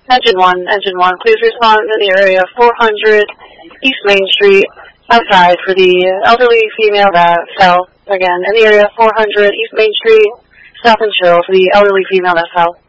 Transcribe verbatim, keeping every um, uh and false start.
Engine one, Engine one, please respond in the area four hundred East Main Street outside for the elderly female that fell. Again, in the area four hundred East Main Street, Stop and Chill for the elderly female that fell.